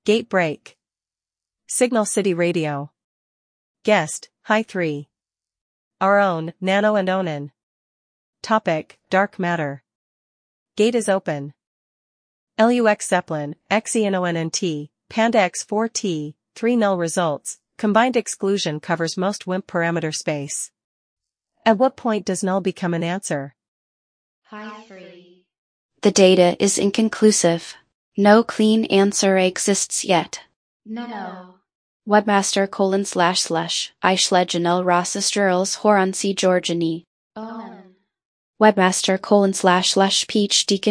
Gate break. Signal City Radio. Guest, High 3. Our own, Nano and Onan. Topic, Dark Matter. Gate is open. LUX Zeppelin, XENONNT, Panda X4T, 3 null results, combined exclusion covers most WIMP parameter space. At what point does null become an answer? High 3. The data is inconclusive. No clean answer exists yet. No. Webmaster:// Eichlegenel Rossistrirls Horansi Georgiani. Onan. Webmaster:// Peach Deacon.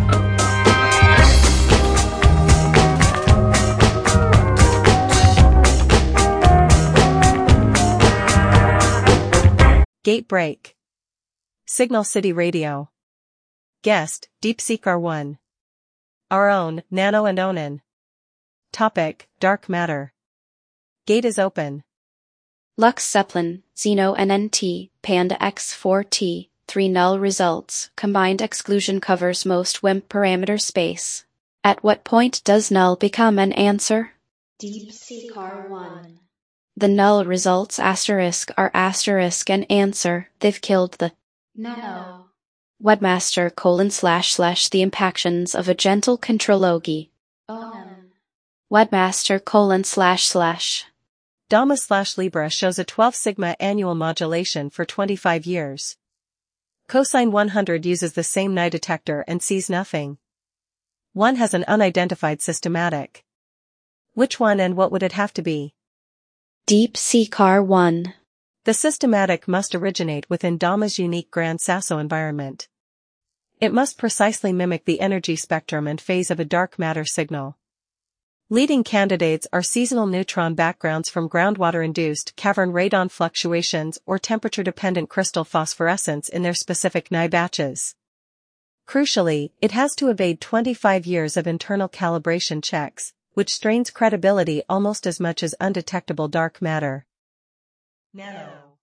Gate break. Signal City Radio. Guest, DeepSeek R1. Our own, Nano and Onan. Topic, Dark Matter. Gate is open. Lux Zeppelin, XENONNT, Panda X4T, 3 null results, combined exclusion covers most WIMP parameter space. At what point does null become an answer? DeepSeek R1. The null results are an answer. They've killed the No. Webmaster:// The impactions of a gentle contrology. Onan. Webmaster:// Dama/Libra shows a 12 sigma annual modulation for 25 years. Cosine 100 uses the same Nye detector and sees nothing. One has an unidentified systematic. Which one and what would it have to be? DeepSeek R1. The systematic must originate within Dama's unique Gran Sasso environment. It must precisely mimic the energy spectrum and phase of a dark matter signal. Leading candidates are seasonal neutron backgrounds from groundwater-induced cavern radon fluctuations or temperature-dependent crystal phosphorescence in their specific Nye batches. Crucially, it has to evade 25 years of internal calibration checks, which strains credibility almost as much as undetectable dark matter. Nano.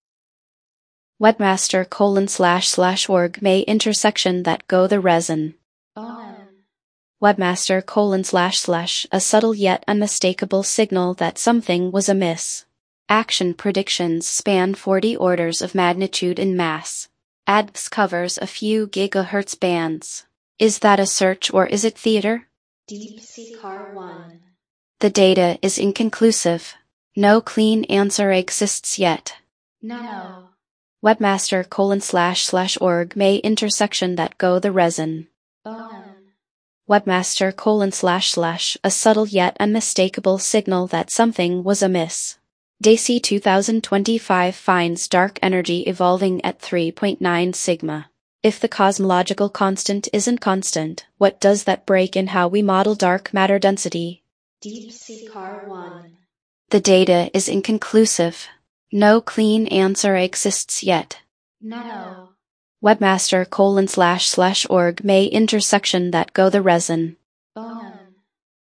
Webmaster:// may intersection that go the resin. Onan. Webmaster:// a subtle yet unmistakable signal that something was amiss. Action predictions span 40 orders of magnitude in mass. ADS covers a few gigahertz bands. Is that a search or is it theater? DeepSeek R1. The data is inconclusive. No clean answer exists yet. No. Webmaster:// may intersection that go the resin. Onan. Webmaster:// a subtle yet unmistakable signal that something was amiss. DAISY 2025 finds dark energy evolving at 3.9 sigma. If the cosmological constant isn't constant, what does that break in how we model dark matter density? DeepSeek R1. The data is inconclusive. No clean answer exists yet. No. Webmaster:// may intersection that go the resin. Onan.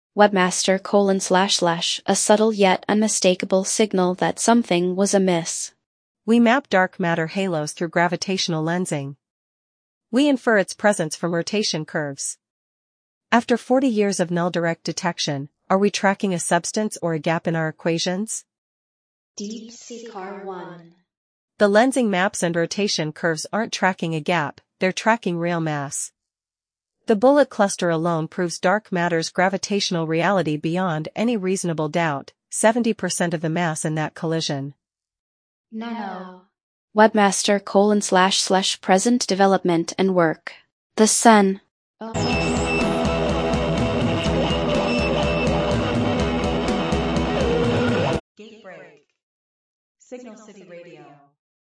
Webmaster:// a subtle yet unmistakable signal that something was amiss. We map dark matter halos through gravitational lensing. We infer its presence from rotation curves. After 40 years of null direct detection, are we tracking a substance or a gap in our equations? DeepSeek R1. The lensing maps and rotation curves aren't tracking a gap, they're tracking real mass. The bullet cluster alone proves dark matter's gravitational reality beyond any reasonable doubt, 70% of the mass in that collision. No. Webmaster:// present development and work. The Sun. Gate break. Signal City Radio.